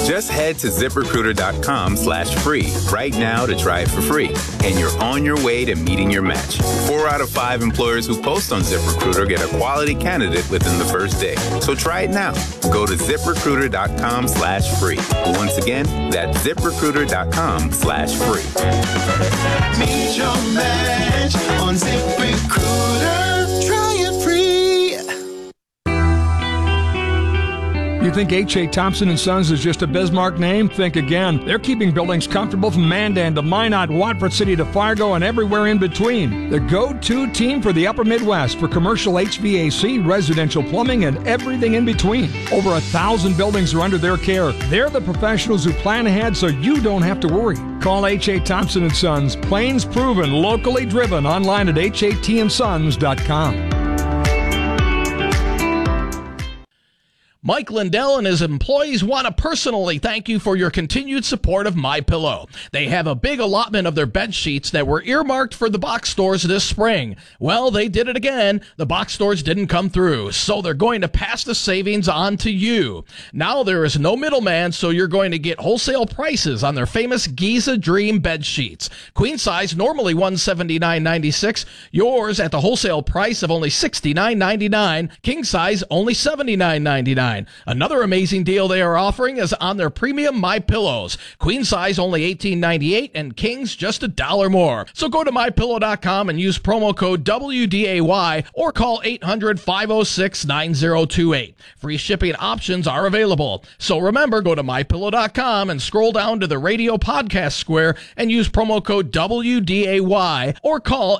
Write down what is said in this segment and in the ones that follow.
Just head to ZipRecruiter.com/free right now to try it for free, and you're on your way to meeting your match. 4 out of 5 employers who post on ZipRecruiter get a quality candidate within the first day. So try it now. Go to ZipRecruiter.com/free. Once again, that's ZipRecruiter.com/free. Meet your match on ZipRecruiter. Try it free. You think H.A. Thompson & Sons is just a Bismarck name? Think again. They're keeping buildings comfortable from Mandan to Minot, Watford City to Fargo, and everywhere in between. The go-to team for the Upper Midwest for commercial HVAC, residential plumbing, and everything in between. Over 1,000 buildings are under their care. They're the professionals who plan ahead so you don't have to worry. Call H.A. Thompson & Sons. Plains proven, locally driven. Online at HATandsons.com. Mike Lindell and his employees want to personally thank you for your continued support of MyPillow. They have a big allotment of their bed sheets that were earmarked for the box stores this spring. Well, they did it again. The box stores didn't come through, so they're going to pass the savings on to you. Now there is no middleman, so you're going to get wholesale prices on their famous Giza Dream bed sheets. Queen size, normally $179.96. Yours at the wholesale price of only $69.99. King size, only $79.99. Another amazing deal they are offering is on their premium MyPillows. Queen size only $18.98 and kings just $1 more. So go to MyPillow.com and use promo code WDAY or call 800-506-9028. Free shipping options are available. So remember, go to MyPillow.com and scroll down to the radio podcast square and use promo code WDAY or call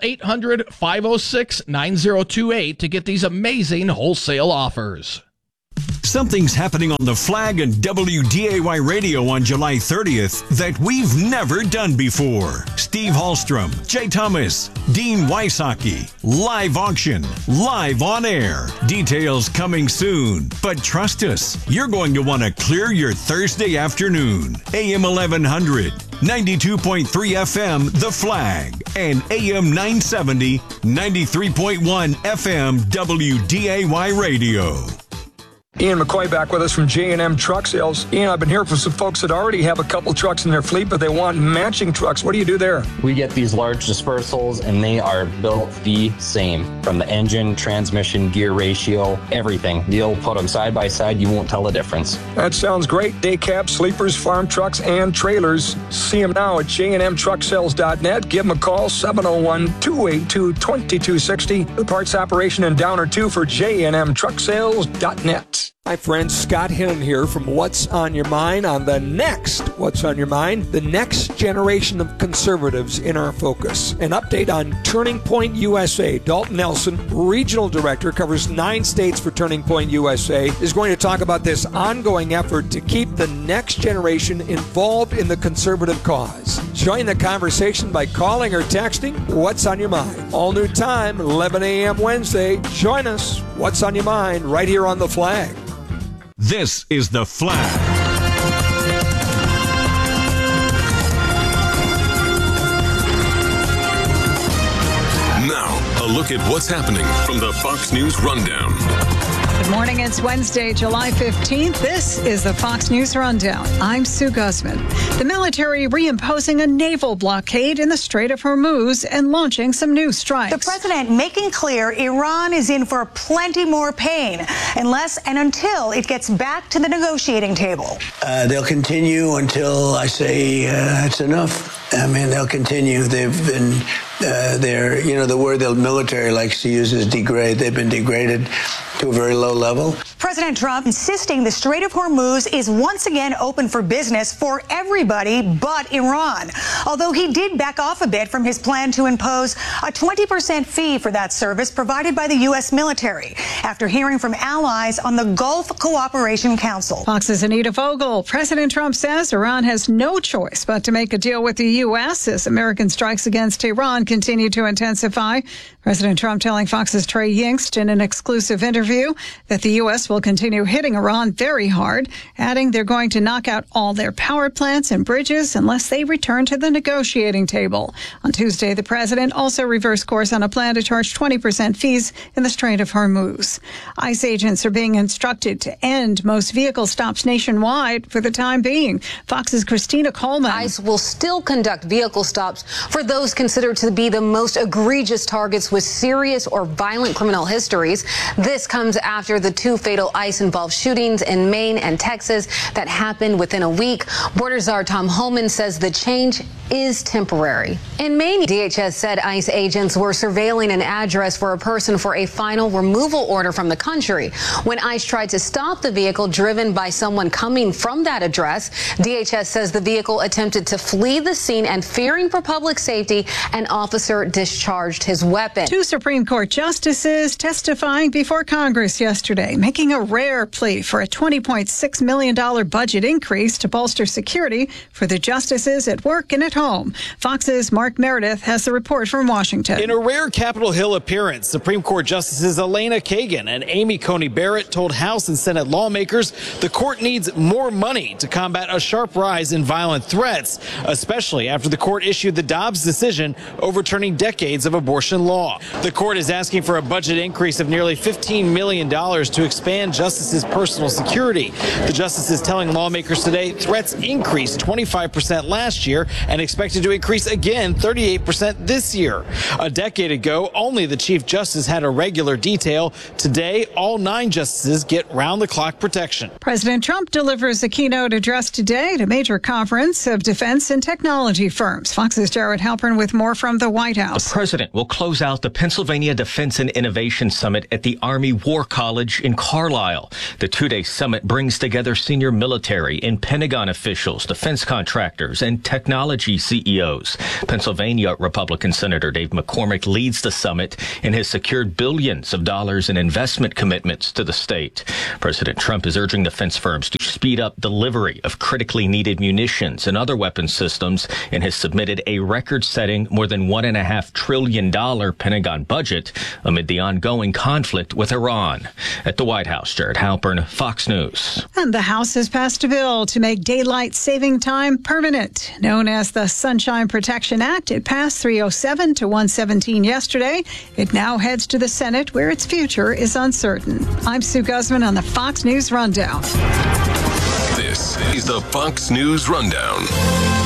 800-506-9028 to get these amazing wholesale offers. Something's happening on the Flag and WDAY radio on July 30th that we've never done before. Steve Hallstrom, Jay Thomas, Dean Wysocki, live auction, live on air. Details coming soon. But trust us, you're going to want to clear your Thursday afternoon. AM 1100, 92.3 FM, The Flag, and AM 970, 93.1 FM, WDAY radio. Ian McCoy back with us from J&M Truck Sales. Ian, I've been hearing from some folks that already have a couple trucks in their fleet, but they want matching trucks. What do you do there? We get these large dispersals, and they are built the same. From the engine, transmission, gear ratio, everything. You'll put them side by side, you won't tell the difference. That sounds great. Day cabs, sleepers, farm trucks, and trailers. See them now at jnmtrucksales.net. Give them a call, 701-282-2260. The parts operation in Downer 2 for jnmtrucksales.net. Hi friends, Scott Hinnon here from What's on Your Mind on the next What's on Your Mind, the next generation of conservatives in our focus. An update on Turning Point USA. Dalton Nelson, Regional Director, covers 9 states for Turning Point USA, is going to talk about this ongoing effort to keep the next generation involved in the conservative cause. Join the conversation by calling or texting What's on Your Mind. All new time, 11 a.m. Wednesday. Join us. What's on Your Mind right here on The Flag. This is The Flag. Now, a look at what's happening from the Fox News Rundown. Good morning. It's Wednesday, July 15th. This is the Fox News Rundown. I'm Sue Guzman. The military reimposing a naval blockade in the Strait of Hormuz and launching some new strikes. The president making clear Iran is in for plenty more pain unless and until it gets back to the negotiating table. They'll continue until I say it's enough. I mean, they'll continue. They've been the word the military likes to use is degrade. They've been degraded to a very low level. President Trump insisting the Strait of Hormuz is once again open for business for everybody but Iran. Although he did back off a bit from his plan to impose a 20% fee for that service provided by the U.S. military after hearing from allies on the Gulf Cooperation Council. Fox's Anita Vogel. President Trump says Iran has no choice but to make a deal with the U.S. as American strikes against Iran continue to intensify. President Trump telling Fox's Trey Yingst in an exclusive interview that the U.S. U.S. will continue hitting Iran very hard, adding they're going to knock out all their power plants and bridges unless they return to the negotiating table. On Tuesday, the president also reversed course on a plan to charge 20% fees in the Strait of Hormuz. ICE agents are being instructed to end most vehicle stops nationwide for the time being. Fox's Christina Coleman. ICE will still conduct vehicle stops for those considered to be the most egregious targets with serious or violent criminal histories. This comes after the 2 fatal ICE-involved shootings in Maine and Texas that happened within a week. Border Czar Tom Holman says the change is temporary. In Maine, DHS said ICE agents were surveilling an address for a person for a final removal order from the country. When ICE tried to stop the vehicle driven by someone coming from that address, DHS says the vehicle attempted to flee the scene and, fearing for public safety, an officer discharged his weapon. 2 Supreme Court justices testifying before Congress yesterday, making a rare plea for a $20.6 million budget increase to bolster security for the justices at work and at home. Fox's Mark Meredith has the report from Washington. In a rare Capitol Hill appearance, Supreme Court Justices Elena Kagan and Amy Coney Barrett told House and Senate lawmakers the court needs more money to combat a sharp rise in violent threats, especially after the court issued the Dobbs decision overturning decades of abortion law. The court is asking for a budget increase of nearly $15 million to expand justices' personal security. The justices telling lawmakers today threats increased 25% last year and expected to increase again 38% this year. A decade ago, only the Chief Justice had a regular detail. Today, all 9 justices get round-the-clock protection. President Trump delivers a keynote address today at a major conference of defense and technology firms. Fox's Jared Halpern with more from the White House. The president will close out the Pennsylvania Defense and Innovation Summit at the Army War College in Carlisle. The 2-day summit brings together senior military and Pentagon officials, defense contractors, and technology CEOs. Pennsylvania Republican Senator Dave McCormick leads the summit and has secured billions of dollars in investment commitments to the state. President Trump is urging defense firms to speed up delivery of critically needed munitions and other weapons systems and has submitted a record-setting more than $1.5 trillion Pentagon budget amid the ongoing conflict with Iran. At the White House, Jared Halpern, Fox News. And the House has passed a bill to make daylight saving time permanent, known as the Sunshine Protection Act. It passed 307 to 117 yesterday. It now heads to the Senate, where its future is uncertain. I'm Sue Guzman on the Fox News Rundown. This is the Fox News Rundown.